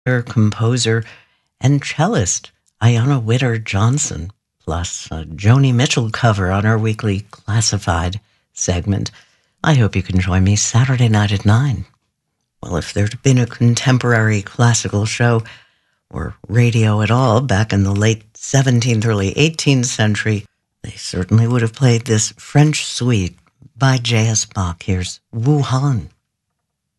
composer, and cellist Ayanna Witter Johnson, plus a Joni Mitchell cover on our weekly Classified segment. I hope you can join me Saturday night at 9. Well, if there'd been a contemporary classical show or radio at all back in the late 17th, early 18th century, they certainly would have played this French suite by J.S. Bach. Here's Wuhan.